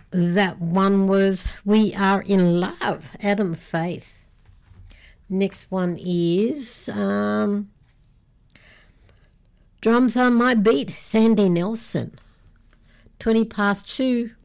That one was We Are in Love, Adam Faith. Next one is Drums on My Beat, Sandy Nelson. 2.